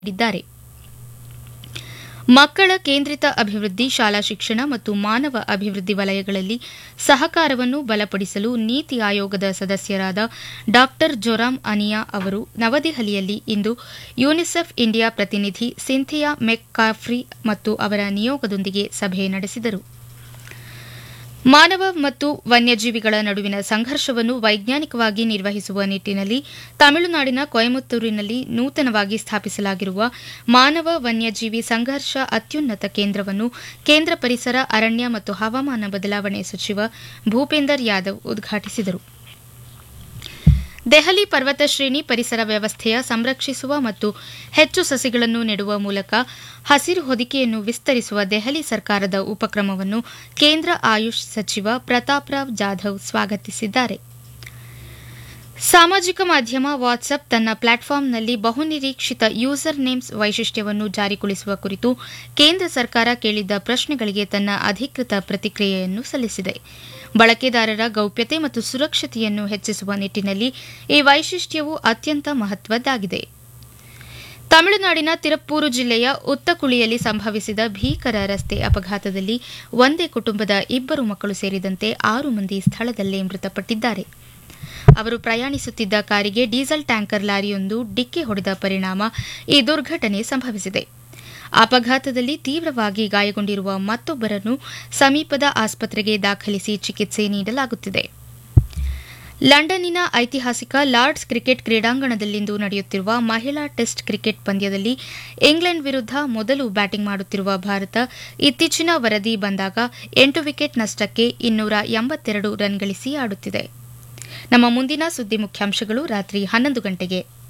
ನೀಡಿದ್ದಾರೆ. ಮಕ್ಕಳ ಕೇಂದ್ರಿತ ಅಭಿವೃದ್ಧಿ, ಶಾಲಾ ಶಿಕ್ಷಣ ಮತ್ತು ಮಾನವ ಅಭಿವೃದ್ಧಿ ವಲಯಗಳಲ್ಲಿ ಸಹಕಾರವನ್ನು ಬಲಪಡಿಸಲು ನೀತಿ ಆಯೋಗದ ಸದಸ್ಯರಾದ ಡಾ ಜೊರಾಮ್ ಅನಿಯಾ ಅವರು ನವದೆಹಲಿಯಲ್ಲಿ ಇಂದು ಯುನಿಸೆಫ್ ಇಂಡಿಯಾ ಪ್ರತಿನಿಧಿ ಸಿಂಥಿಯಾ ಮೆಕ್ಕಾಫ್ರಿ ಮತ್ತು ಅವರ ನಿಯೋಗದೊಂದಿಗೆ ಸಭೆ ನಡೆಸಿದರು. ಮಾನವ ಮತ್ತು ವನ್ಯಜೀವಿಗಳ ನಡುವಿನ ಸಂಘರ್ಷವನ್ನು ವೈಜ್ಞಾನಿಕವಾಗಿ ನಿರ್ವಹಿಸುವ ನಿಟ್ಟಿನಲ್ಲಿ ತಮಿಳುನಾಡಿನ ಕೊಯಮತ್ತೂರಿನಲ್ಲಿ ನೂತನವಾಗಿ ಸ್ಥಾಪಿಸಲಾಗಿರುವ ಮಾನವ ವನ್ಯಜೀವಿ ಸಂಘರ್ಷ ಅತ್ಯುನ್ನತ ಕೇಂದ್ರವನ್ನು ಕೇಂದ್ರ ಪರಿಸರ, ಅರಣ್ಯ ಮತ್ತು ಹವಾಮಾನ ಬದಲಾವಣೆ ಸಚಿವ ಭೂಪೇಂದರ್ ಯಾದವ್ ಉದ್ಘಾಟಿಸಿದರು. ದೆಹಲಿ ಪರ್ವತ ಶ್ರೇಣಿ ಪರಿಸರ ವ್ಯವಸ್ಥೆಯ ಸಂರಕ್ಷಿಸುವ ಮತ್ತು ಹೆಚ್ಚು ಸಸಿಗಳನ್ನು ನೆಡುವ ಮೂಲಕ ಹಸಿರು ಹೊದಿಕೆಯನ್ನು ವಿಸ್ತರಿಸುವ ದೆಹಲಿ ಸರ್ಕಾರದ ಉಪಕ್ರಮವನ್ನು ಕೇಂದ್ರ ಆಯುಷ್ ಸಚಿವ ಪ್ರತಾಪ್ ರಾವ್ ಜಾಧವ್ ಸ್ವಾಗತಿಸಿದ್ದಾರೆ. ಸಾಮಾಜಿಕ ಮಾಧ್ಯಮ ವಾಟ್ಸ್ಆಪ್ ತನ್ನ ಪ್ಲಾಟ್ಫಾರ್ಮ್ನಲ್ಲಿ ಬಹುನಿರೀಕ್ಷಿತ ಯೂಸರ್ ನೇಮ್ಸ್ ವೈಶಿಷ್ಟ್ಯವನ್ನು ಜಾರಿಗೊಳಿಸುವ ಕುರಿತು ಕೇಂದ್ರ ಸರ್ಕಾರ ಕೇಳಿದ್ದ ಪ್ರಶ್ನೆಗಳಿಗೆ ತನ್ನ ಅಧಿಕೃತ ಪ್ರತಿಕ್ರಿಯೆಯನ್ನು ಸಲ್ಲಿಸಿದೆ. ಬಳಕೆದಾರರ ಗೌಪ್ಯತೆ ಮತ್ತು ಸುರಕ್ಷತೆಯನ್ನು ಹೆಚ್ಚಿಸುವ ನಿಟ್ಟಿನಲ್ಲಿ ಈ ವೈಶಿಷ್ಟ್ಯವು ಅತ್ಯಂತ ಮಹತ್ವದ್ದಾಗಿದೆ. ತಮಿಳುನಾಡಿನ ತಿರುಪ್ಪೂರು ಜಿಲ್ಲೆಯ ಉತ್ತಕುಳಿಯಲ್ಲಿ ಸಂಭವಿಸಿದ ಭೀಕರ ರಸ್ತೆ ಅಪಘಾತದಲ್ಲಿ ಒಂದೇ ಕುಟುಂಬದ 2 ಮಕ್ಕಳು ಸೇರಿದಂತೆ 6 ಮಂದಿ ಸ್ಥಳದಲ್ಲೇ ಮೃತಪಟ್ಟಿದ್ದಾರೆ. ಅವರು ಪ್ರಯಾಣಿಸುತ್ತಿದ್ದ ಕಾರಿಗೆ ಡೀಸೆಲ್ ಟ್ಯಾಂಕರ್ ಲಾರಿಯೊಂದು ಡಿಕ್ಕಿ ಹೊಡೆದ ಪರಿಣಾಮ ಈ ದುರ್ಘಟನೆ ಸಂಭವಿಸಿದೆ. ಅಪಘಾತದಲ್ಲಿ ತೀವ್ರವಾಗಿ ಗಾಯಗೊಂಡಿರುವ ಮತ್ತೊಬ್ಬರನ್ನು ಸಮೀಪದ ಆಸ್ಪತ್ರೆಗೆ ದಾಖಲಿಸಿ ಚಿಕಿತ್ಸೆ ನೀಡಲಾಗುತ್ತಿದೆ. ಲಂಡನ್ನಿನ ಐತಿಹಾಸಿಕ ಲಾರ್ಡ್ಸ್ ಕ್ರಿಕೆಟ್ ಕ್ರೀಡಾಂಗಣದಲ್ಲಿಂದು ನಡೆಯುತ್ತಿರುವ ಮಹಿಳಾ ಟೆಸ್ಟ್ ಕ್ರಿಕೆಟ್ ಪಂದ್ಯದಲ್ಲಿ ಇಂಗ್ಲೆಂಡ್ ವಿರುದ್ಧ ಮೊದಲು ಬ್ಯಾಟಿಂಗ್ ಮಾಡುತ್ತಿರುವ ಭಾರತ ಇತ್ತೀಚಿನ ವರದಿ ಬಂದಾಗ 8 ವಿಕೆಟ್ ನಷ್ಟಕ್ಕೆ 282 ರನ್ ಗಳಿಸಿ ಆಡುತ್ತಿದೆ. ನಮ್ಮ ಮುಂದಿನ ಸುದ್ದಿ ಮುಖ್ಯಾಂಶಗಳು ರಾತ್ರಿ 11 ಗಂಟೆಗೆ.